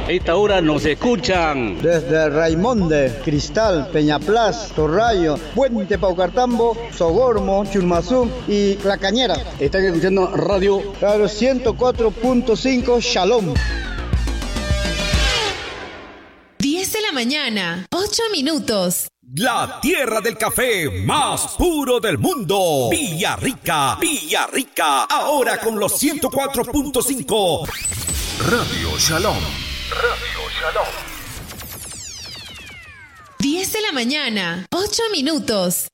Esta hora nos escuchan desde Raimonde, Cristal, Peñaplas, Torrayo, Puente Paucartambo, Sogormo, Churmazú y La Cañera. Están escuchando Radio 104.5 Shalom. 10 de la mañana, 8 minutos. La tierra del café más puro del mundo. Villarrica, Villarrica. Ahora con los 104.5. Radio Shalom. Radio Shalom. 10 de la mañana, 8 minutos.